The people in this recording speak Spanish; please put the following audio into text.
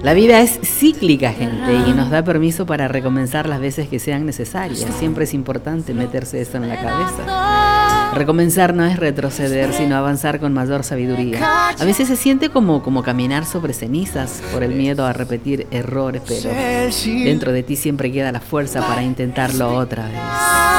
La vida es cíclica, gente, y nos da permiso para recomenzar las veces que sean necesarias. Siempre es importante meterse esto en la cabeza. Recomenzar no es retroceder, sino avanzar con mayor sabiduría. A veces se siente como caminar sobre cenizas por el miedo a repetir errores, pero dentro de ti siempre queda la fuerza para intentarlo otra vez.